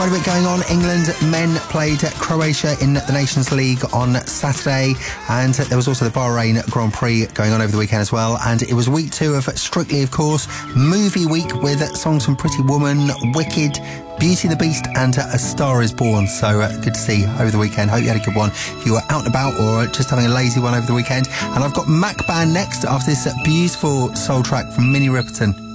Quite a bit going on. England men played Croatia in the Nations League on Saturday, and there was also the Bahrain Grand Prix going on over the weekend as well. And it was week 2 of Strictly, of course, movie week with songs from Pretty Woman, Wicked, Beauty and the Beast and A Star Is Born. So good to see over the weekend. Hope you had a good one if you were out and about or just having a lazy one over the weekend. And I've got Mac Band next after this beautiful soul track from Minnie Riperton.